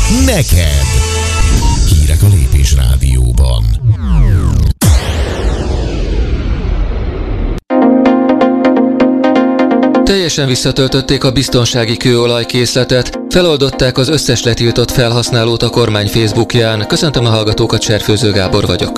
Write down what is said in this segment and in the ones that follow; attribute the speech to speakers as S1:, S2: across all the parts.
S1: neked. Hírek a Lépés Rádióban.
S2: Teljesen visszatöltötték a biztonsági kőolajkészletet, feloldották az összes letiltott felhasználót a kormány Facebookján. Köszöntöm a hallgatókat, Cserfőző Gábor vagyok.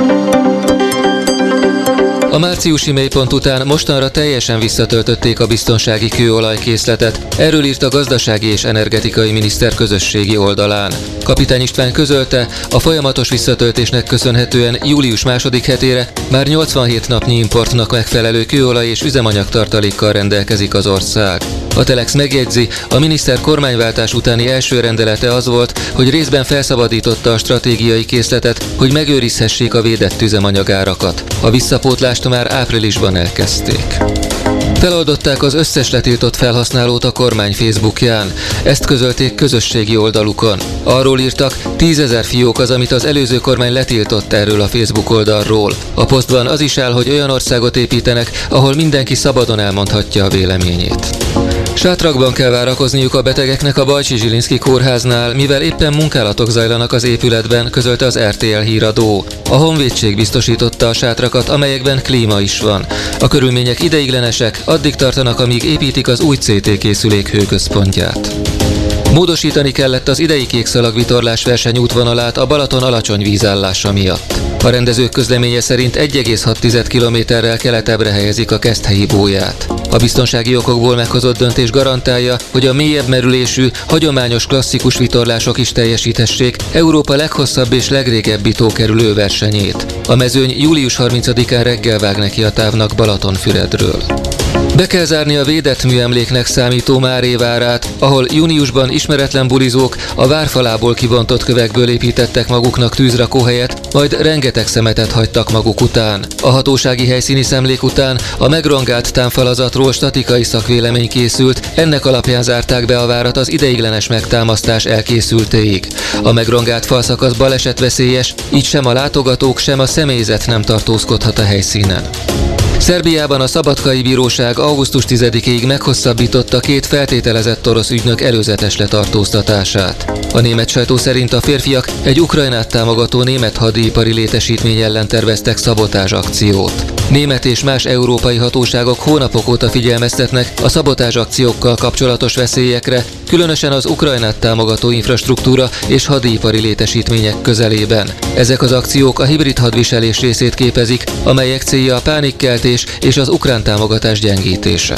S2: A márciusi mélypont után mostanra teljesen visszatöltötték a biztonsági kőolajkészletet. Erről írt a gazdasági és energetikai miniszter közösségi oldalán. Kapitány István közölte, a folyamatos visszatöltésnek köszönhetően július második hetére már 87 napnyi importnak megfelelő kőolaj és üzemanyag tartalékkal rendelkezik az ország. A Telex megjegyzi, a miniszter kormányváltás utáni első rendelete az volt, hogy részben felszabadította a stratégiai készletet, hogy megőrizhessék a védett üzemanyagárakat. A visszapótlást már áprilisban elkezdték. Feloldották az összes letiltott felhasználót a kormány Facebookján. Ezt közölték közösségi oldalukon. Arról írtak, 10 000 fiók az, amit az előző kormány letiltott erről a Facebook oldalról. A posztban az is áll, hogy olyan országot építenek, ahol mindenki szabadon elmondhatja a véleményét. Sátrakban kell várakozniuk a betegeknek a Bajcsy-Zsilinszky kórháznál, mivel éppen munkálatok zajlanak az épületben, közölte az RTL híradó. A Honvédség biztosította a sátrakat, amelyekben klíma is van. A körülmények ideiglenesek, addig tartanak, amíg építik az új CT készülék hőközpontját. Módosítani kellett az idei kékszalag-vitorlás verseny útvonalát a Balaton alacsony vízállása miatt. A rendezők közleménye szerint 1,6 kilométerrel keletebbre helyezik a Keszthelyi bóját. A biztonsági okokból meghozott döntés garantálja, hogy a mélyebb merülésű, hagyományos klasszikus vitorlások is teljesíthessék Európa leghosszabb és legrégebbi tókerülő versenyét. A mezőny július 30-án reggel vág neki a távnak Balatonfüredről. Be kell zárni a védett műemléknek számító Márévárát, ahol júniusban ismeretlen bulizók a várfalából kibontott kövekből építettek maguknak tűzrakóhelyet, majd rengeteg szemetet hagytak maguk után. A hatósági helyszíni szemlék után a megrongált támfalazatról statikai szakvélemény készült, ennek alapján zárták be a várat az ideiglenes megtámasztás elkészültéig. A megrongált falszakasz balesetveszélyes, így sem a látogatók, sem a személyzet nem tartózkodhat a helyszínen. Szerbiában a Szabadkai Bíróság augusztus 10-ig meghosszabbította 2 feltételezett orosz ügynök előzetes letartóztatását. A német sajtó szerint a férfiak egy Ukrajnát támogató német hadipari létesítmény ellen terveztek szabotázs akciót. Német és más európai hatóságok hónapok óta figyelmeztetnek a szabotázs akciókkal kapcsolatos veszélyekre, különösen az Ukrajnát támogató infrastruktúra és hadipari létesítmények közelében. Ezek az akciók a hibrid hadviselés részét képezik, amelyek célja a pánikkeltés és az ukrán támogatás gyengítése.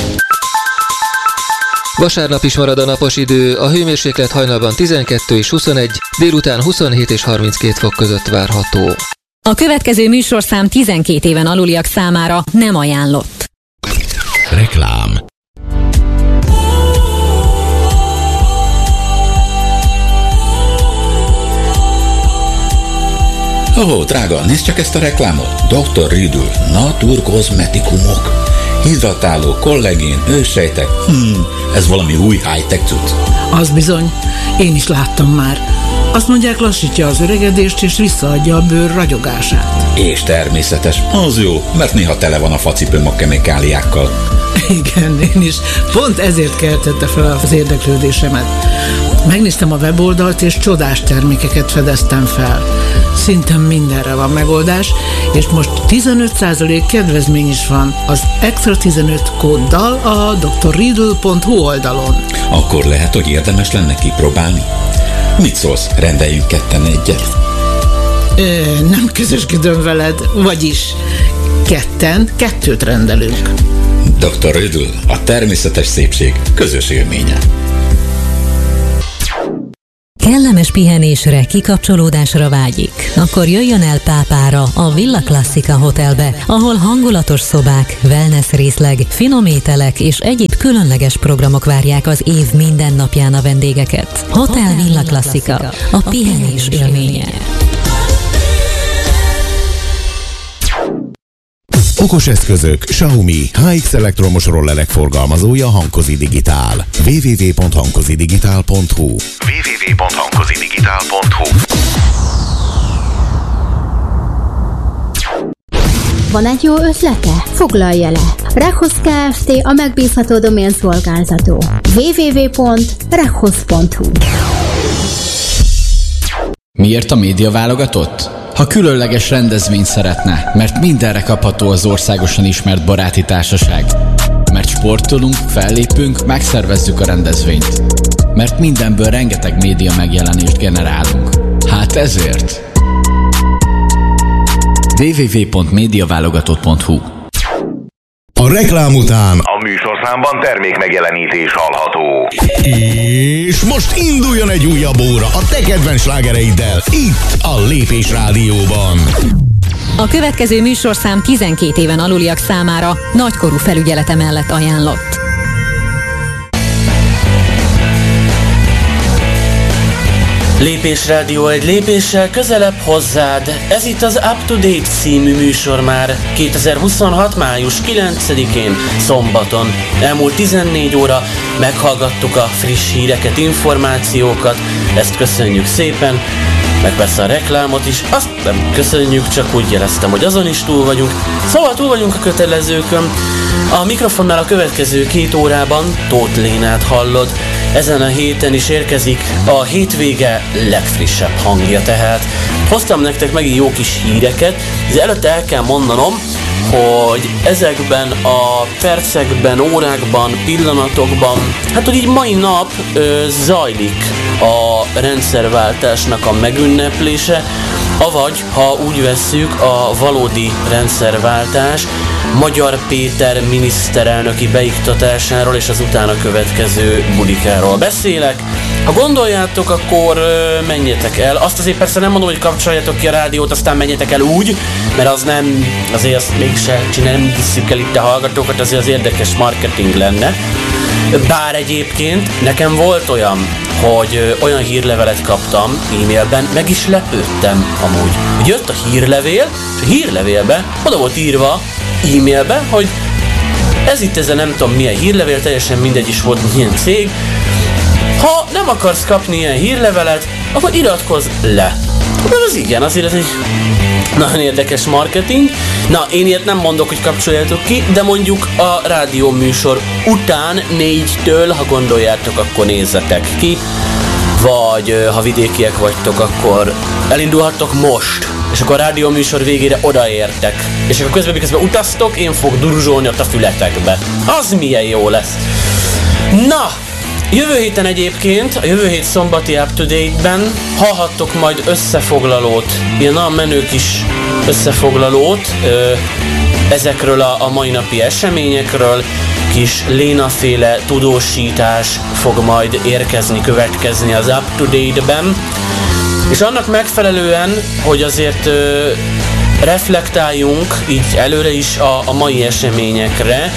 S2: Vasárnap is marad a napos idő, a hőmérséklet hajnalban 12 és 21, délután 27 és 32 fok között várható.
S3: A következő műsorszám 12 éven aluliak számára nem ajánlott.
S1: Reklám.
S4: Ó, drága, nézd csak ezt a reklámot. Dr. Riedl, naturkozmetikumok. Hidratáló, kollagén, őssejtek. Ez valami új high-tech cucc.
S5: Az bizony, én is láttam már. Azt mondják, lassítja az öregedést és visszaadja a bőr ragyogását.
S4: És természetes, az jó, mert néha tele van a facipőm a kemikáliákkal.
S5: Igen, én is. Pont ezért keltette fel az érdeklődésemet. Megnéztem a weboldalt, és csodás termékeket fedeztem fel. Szinte mindenre van megoldás, és most 15% kedvezmény is van az Extra 15 kóddal a drriedl.hu oldalon.
S4: Akkor lehet, hogy érdemes lenne kipróbálni. Mit szólsz, rendeljünk ketten egyet?
S5: Nem közösködöm veled, vagyis ketten 2 rendelünk.
S4: Dr. Riedl, a természetes szépség közös élménye.
S3: Kellemes pihenésre, kikapcsolódásra vágyik? Akkor jöjjön el Pápára, a Villa Classica Hotelbe, ahol hangulatos szobák, wellness részleg, finom ételek és egyéb különleges programok várják az év minden napján a vendégeket. Hotel Villa Classica, a pihenés élménye.
S1: Okos eszközök, Xiaomi, HX elektromos rollerek forgalmazója Hankozi Digitál. www.hankozidigitál.hu
S6: Van egy jó ötlete? Foglalja le! Rekhosz Kft. A megbízható domén szolgáltató. www.rekhosz.hu
S7: Miért a média válogatott? Ha különleges rendezvényt szeretne, mert mindenre kapható az országosan ismert baráti társaság. Mert sportolunk, fellépünk, megszervezzük a rendezvényt. Mert mindenből rengeteg média megjelenést generálunk. Hát ezért. www.mediaválogatott.hu.
S1: A reklám után
S8: a műsorszámban termék megjelenítés hallható.
S1: És most induljon egy újabb óra a te kedvenc slágereiddel, itt a Lépés Rádióban.
S3: A következő műsorszám 12 éven aluliak számára nagykorú felügyelete mellett ajánlott.
S9: Lépés Rádió egy lépéssel közelebb hozzád. Ez itt az Up to Date című műsor már 2026. május 9-én szombaton. Elmúlt 14 óra meghallgattuk a friss híreket, információkat. Ezt köszönjük szépen. Meg persze a reklámot is. Azt nem köszönjük, csak úgy jeleztem, hogy azon is túl vagyunk. Szóval túl vagyunk a kötelezőkön. A mikrofonnál a következő 2 órában Tóth Lénát hallod. Ezen a héten is érkezik a hétvége legfrissebb hangja, tehát hoztam nektek megint jó kis híreket, de előtte el kell mondanom, hogy ezekben a percekben, órákban, pillanatokban, hát hogy így mai nap zajlik a rendszerváltásnak a megünneplése, avagy, ha úgy vesszük, a valódi rendszerváltás, Magyar Péter miniszterelnöki beiktatásáról és az utána következő bulikáról beszélek. Ha gondoljátok, akkor menjetek el. Azt azért persze nem mondom, hogy kapcsoljátok ki a rádiót, aztán menjetek el úgy, mert az nem, azért azt mégse csinálni, nem visszük el itt a hallgatókat, azért az érdekes marketing lenne. Bár egyébként nekem volt olyan, hogy olyan hírlevelet kaptam e-mailben, meg is lepődtem amúgy. Hogy jött a hírlevél, és a hírlevélben oda volt írva e-mailben, hogy ez itt ez a nem tudom milyen hírlevél, teljesen mindegy is volt milyen cég. Ha nem akarsz kapni ilyen hírlevelet, akkor iratkozz le. De az igen, azért ez egy nagyon érdekes marketing. Na, én ilyet nem mondok, hogy kapcsoljátok ki, de mondjuk a rádió műsor után 4-től, ha gondoljátok, akkor nézzetek ki. Vagy ha vidékiek vagytok, akkor elindulhattok most. És akkor a rádió műsor végére odaértek. És akkor közben, miközben utaztok, én fog durzsolni ott a fületekbe. Az milyen jó lesz. Na! Jövő héten egyébként, a jövő hét szombati Up to Date-ben hallhattok majd összefoglalót, ilyen nagyon menő kis összefoglalót ezekről a mai napi eseményekről, kis Léna-féle tudósítás fog majd érkezni, következni az Up to Date-ben, és annak megfelelően, hogy azért reflektáljunk így előre is a mai eseményekre,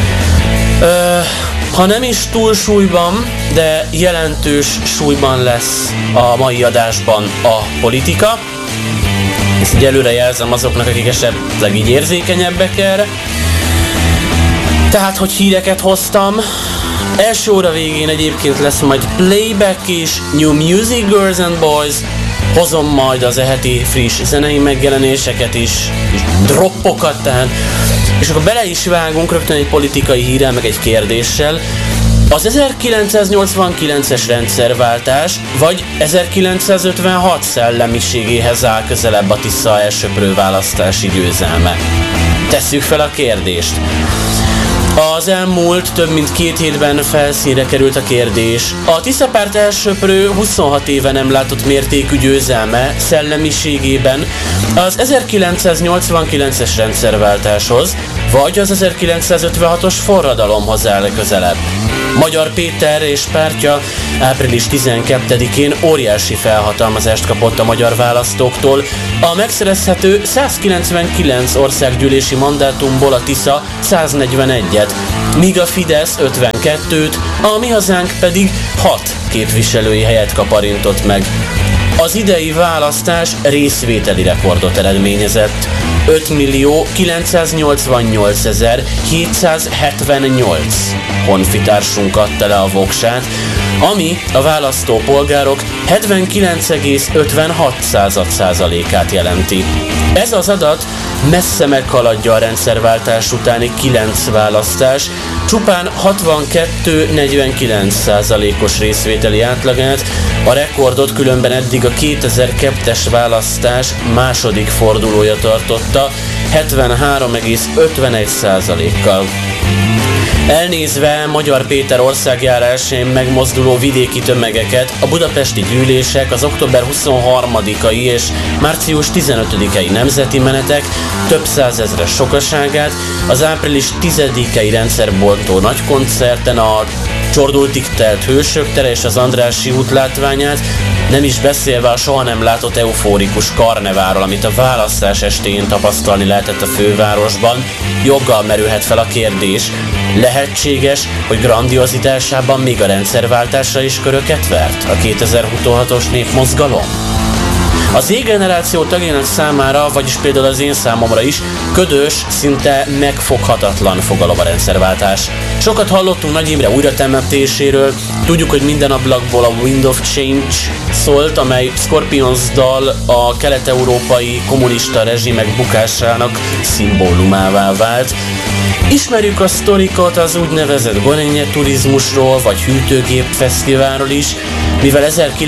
S9: ha nem is túl súlyban, de jelentős súlyban lesz a mai adásban a politika. Ezt így előre jelzem azoknak, akik esetleg így érzékenyebbek erre. Tehát, hogy híreket hoztam. Első óra végén egyébként lesz majd playback is, New Music Girls and Boys. Hozom majd az heti friss zenei megjelenéseket is, és droppokat, tehát. És akkor bele is vágunk rögtön egy politikai hírrel, meg egy kérdéssel. Az 1989-es rendszerváltás, vagy 1956 szellemiségéhez áll közelebb a Tisza elsöprő választási győzelme? Tesszük fel a kérdést. Az elmúlt több mint 2 hétben felszínre került a kérdés. A Tisza párt elsöprő 26 éve nem látott mértékű győzelme szellemiségében az 1989-es rendszerváltáshoz, vagy az 1956-os forradalomhoz áll közelebb. Magyar Péter és pártja április 12-én óriási felhatalmazást kapott a magyar választóktól. A megszerezhető 199 országgyűlési mandátumból a Tisza 141-et, míg a Fidesz 52-t, a Mi Hazánk pedig 6 képviselői helyet kaparintott meg. Az idei választás részvételi rekordot eredményezett. 5.988.778 honfitársunk adta le a voksát, ami a választópolgárok 79,56%-át jelenti. Ez az adat messze meghaladja a rendszerváltás utáni 9 választás, csupán 62-49%-os részvételi átlagát, a rekordot különben eddig a 2002-es választás második fordulója tartotta 73,51%-kal. Elnézve Magyar Péter országjárásén megmozduló vidéki tömegeket, a budapesti gyűlések, az október 23-ai és március 15-ei nemzeti menetek több százezres sokaságát, az április 10-ei rendszerbontó nagykoncerten, a csordultig telt Hősök tere és az Andrássy út látványát, nem is beszélve a soha nem látott eufórikus karneváról, amit a választás estéjén tapasztalni lehetett a fővárosban, joggal merülhet fel a kérdés, lehetséges, hogy grandiozitásában még a rendszerváltásra is köröket vert a 2026-os népmozgalom? A Z-generáció tagjának számára, vagyis például az én számomra is ködös, szinte megfoghatatlan fogalom a rendszerváltás. Sokat hallottunk Nagy Imre újratemetéséről, tudjuk, hogy minden ablakból a Wind of Change szólt, amely Scorpions dal a kelet-európai kommunista rezsimek bukásának szimbólumává vált. Ismerjük a sztorikat az úgynevezett Gorenje turizmusról, vagy hűtőgép fesztiválról is, mivel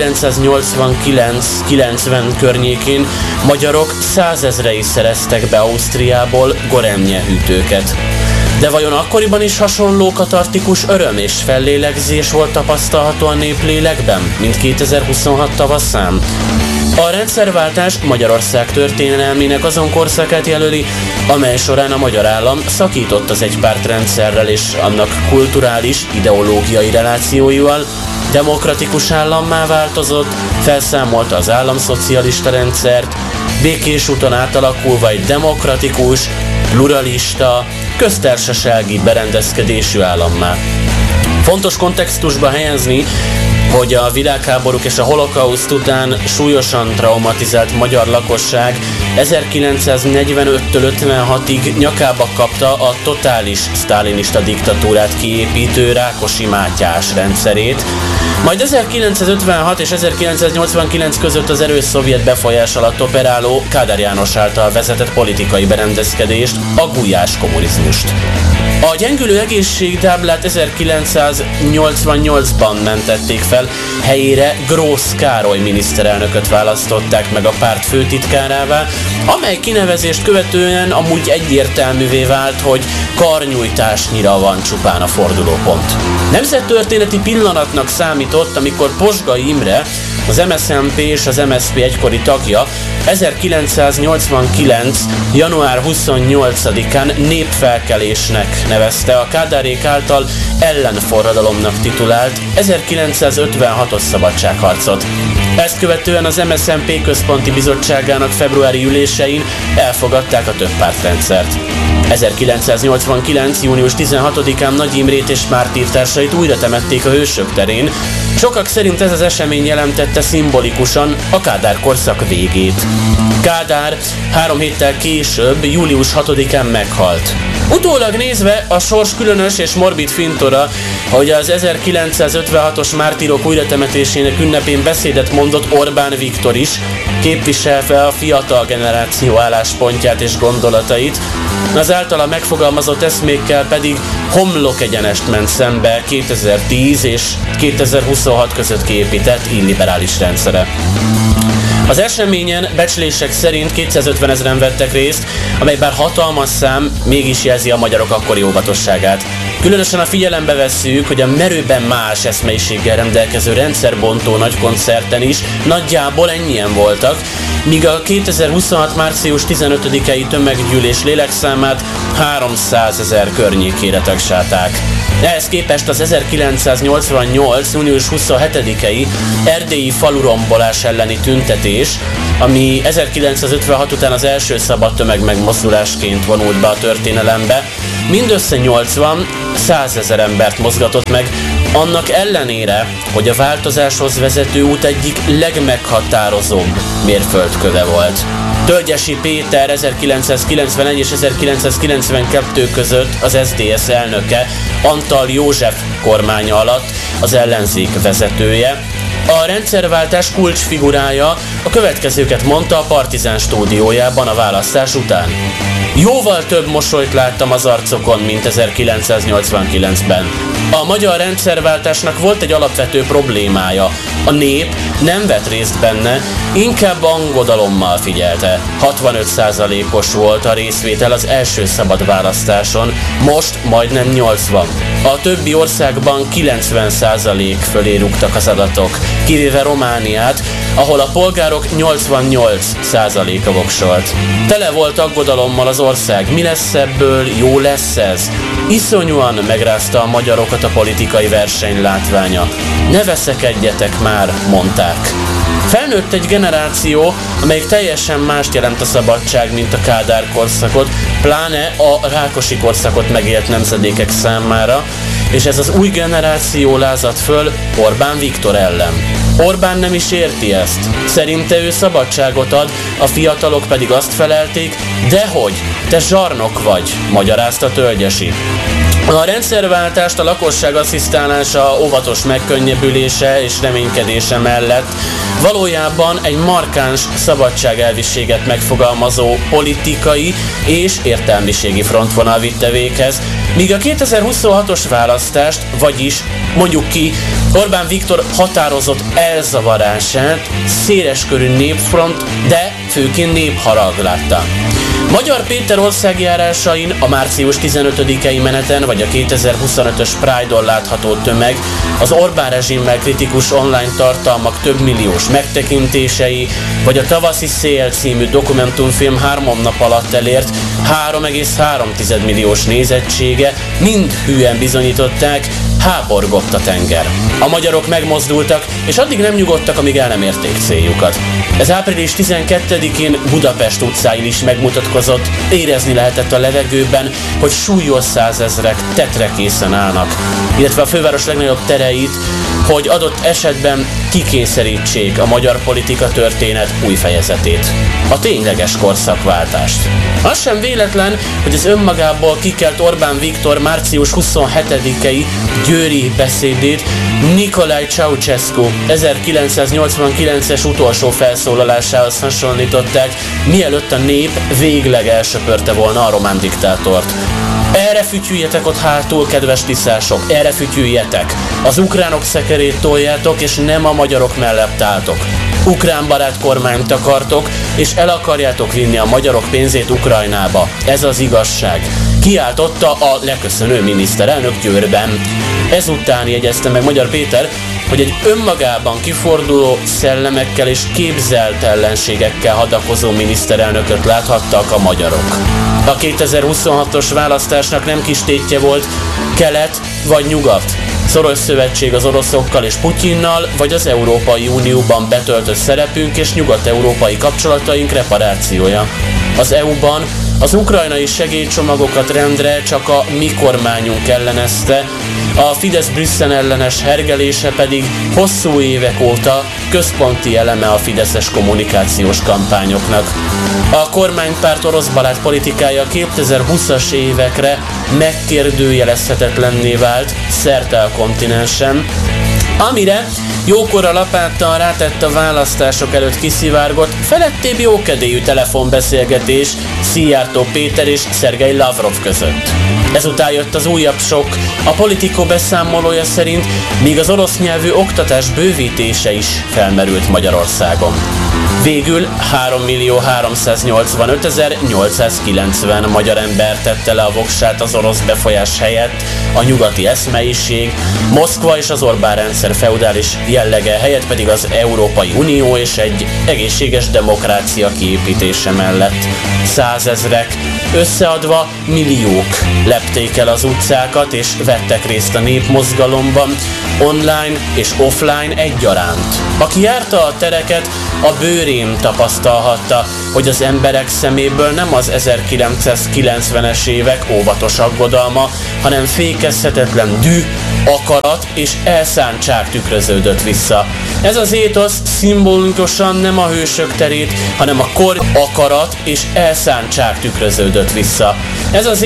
S9: 1989-90 környékén magyarok 100 000-ei szereztek be Ausztriából Gorenje hűtőket. De vajon akkoriban is hasonló katartikus öröm és fellélegzés volt tapasztalható a néplélekben, mint 2026 tavaszán? A rendszerváltás Magyarország történelmének azon korszakát jelöli, amely során a magyar állam szakított az egypártrendszerrel és annak kulturális, ideológiai relációival, demokratikus állammá változott, felszámolta az államszocialista rendszert, békés úton átalakulva egy demokratikus, pluralista, köztársasági berendezkedésű állammá. Fontos kontextusba helyezni, hogy a világháborúk és a holokauszt után súlyosan traumatizált magyar lakosság 1945-től 56-ig nyakába kapta a totális sztálinista diktatúrát kiépítő Rákosi Mátyás rendszerét, majd 1956 és 1989 között az erős szovjet befolyás alatt operáló Kádár János által vezetett politikai berendezkedést, a gulyás kommunizmust. A gyengülő egészségtáblát 1988-ban mentették fel, helyére Grósz Károly miniszterelnököt választották meg a párt főtitkárává, amely kinevezést követően amúgy egyértelművé vált, hogy karnyújtásnyira van csupán a fordulópont. Nemzettörténeti pillanatnak számított, amikor Posgai Imre, az MSZNP és az MSZP egykori tagja 1989. január 28-án népfelkelésnek nevezte a Kádárék által ellenforradalomnak titulált 1956-os szabadságharcot. Ezt követően az MSZNP központi bizottságának februári ülésein elfogadták a többpártrendszert. 1989. június 16-án Nagy Imrét és mártírtársait újra temették a Hősök terén. Sokak szerint ez az esemény jelentette szimbolikusan a Kádár korszak végét. Kádár 3 héttel később, július 6-án meghalt. Utólag nézve a sors különös és morbid fintora, hogy az 1956-os mártírok újratemetésének ünnepén beszédet mondott Orbán Viktor is, képviselve a fiatal generáció álláspontját és gondolatait, az általa megfogalmazott eszmékkel pedig homlok egyenest ment szembe 2010 és 2026 között kiépített illiberális rendszere. Az eseményen becslések szerint 250 000-en vettek részt, amely bár hatalmas szám, mégis jelzi a magyarok akkori óvatosságát. Különösen a figyelembe vesszük, hogy a merőben más eszmeiséggel rendelkező rendszerbontó nagykoncerten is nagyjából ennyien voltak, míg a 2026. március 15-i tömeggyűlés lélekszámát 300 000 környékére tagsálták. Ehhez képest az 1988. június 27-i erdélyi falurombolás elleni tüntetés, ami 1956 után az első szabad tömegmegmozdulásként vonult be a történelembe, mindössze 80-100 ezer embert mozgatott meg, annak ellenére, hogy a változáshoz vezető út egyik legmeghatározóbb mérföldköve volt. Tölgyesi Péter 1991 és 1992 között az SZDSZ elnöke, Antall József kormánya alatt az ellenzék vezetője. A rendszerváltás kulcsfigurája a következőket mondta a Partizán stúdiójában a választás után. Jóval több mosolyt láttam az arcokon, mint 1989-ben. A magyar rendszerváltásnak volt egy alapvető problémája. A nép nem vett részt benne, inkább angodalommal figyelte. 65%-os volt a részvétel az első szabad választáson, most majdnem 80. A többi országban 90% fölé rúgtak az adatok, kivéve Romániát, ahol a polgárok 88%-a voksolt. Tele volt aggodalommal az ország, mi lesz ebből, jó lesz ez? Iszonyúan megrázta a magyarokat a politikai verseny látványa. Ne veszekedjetek már, mondták. Felnőtt egy generáció, amelyik teljesen mást jelent a szabadság, mint a Kádár korszakot, pláne a Rákosi korszakot megélt nemzedékek számára, és ez az új generáció lázadt föl Orbán Viktor ellen. Orbán nem is érti ezt. Szerinte ő szabadságot ad, a fiatalok pedig azt felelték, dehogy, te zsarnok vagy, magyarázta Tölgyesi. A rendszerváltást a lakosság asszisztálása, óvatos megkönnyebbülése és reménykedése mellett valójában egy markáns szabadságelviséget megfogalmazó politikai és értelmiségi frontvonal vitte véghez, míg a 2026-os választást, vagyis mondjuk ki Orbán Viktor határozott elzavarását széleskörű népfront, de főként népharag látta. Magyar Péter országjárásain, a március 15-i meneten vagy a 2025-ös Pride-on látható tömeg, az Orbán rezsimmel kritikus online tartalmak több milliós megtekintései, vagy a Tavaszi szél című dokumentumfilm 3 nap alatt elért 3,3 milliós nézettsége mind hűen bizonyították, háborgott a tenger. A magyarok megmozdultak, és addig nem nyugodtak, amíg el nem érték céljukat. Ez április 12-én Budapest utcáin is megmutatkozott, érezni lehetett a levegőben, hogy súlyos százezrek tetre készen állnak, illetve a főváros legnagyobb tereit, hogy adott esetben kikényszerítsék a magyar politika történet új fejezetét. A tényleges korszakváltást. Az sem véletlen, hogy az önmagából kikelt Orbán Viktor március 27-i győri beszédét Nicolae Ceausescu 1989-es utolsó felszólalásához hasonlították, mielőtt a nép végleg elsöpörte volna a román diktátort. Erre fütyüljetek ott hátul, kedves tiszások, erre fütyüljetek. Az ukránok szekerét toljátok, és nem a magyarok mellett álltok. Ukrán barát kormányt akartok, és el akarjátok vinni a magyarok pénzét Ukrajnába. Ez az igazság. Kiáltotta a leköszönő miniszterelnök Győrben. Ezután jegyezte meg Magyar Péter, hogy egy önmagában kiforduló szellemekkel és képzelt ellenségekkel hadakozó miniszterelnököt láthattak a magyarok. A 2026-os választásnak nem kis tétje volt kelet vagy nyugat, szoros szövetség az oroszokkal és Putyinnal, vagy az Európai Unióban betöltött szerepünk és nyugat-európai kapcsolataink reparációja. Az EU-ban az ukrajnai segélycsomagokat rendre csak a mi kormányunk ellenezte, a Fidesz Brüsszel ellenes hergelése pedig hosszú évek óta központi eleme a fideszes kommunikációs kampányoknak. A kormánypárt oroszbarát politikája 2020-as évekre megkérdőjelezhetetlenné vált szerte a kontinensen, amire jókora lapáttal rátett a választások előtt kiszivárgott, felettébb jókedélyű telefonbeszélgetés Szijjártó Péter és Szergej Lavrov között. Ezután jött az újabb sok. A Politico beszámolója szerint még az orosz nyelvű oktatás bővítése is felmerült Magyarországon. Végül 3.385.890 magyar ember tette le a voksát az orosz befolyás helyett, a nyugati eszmeiség, Moszkva és az Orbán rendszer feudális jellege helyett pedig az Európai Unió és egy egészséges demokrácia kiépítése mellett. Százezrek, összeadva milliók lepték el az utcákat és vettek részt a népmozgalomban, online és offline egyaránt. Aki járta a tereket, a bőrén tapasztalhatta, hogy az emberek szeméből nem az 1990-es évek óvatos aggodalma, hanem fékezhetetlen düh, akarat és elszántság tükröződött vissza. Ez az étosz szimbolikusan nem a hősök terét, hanem a kor akarat és elszántság tükröződött vissza. Ez az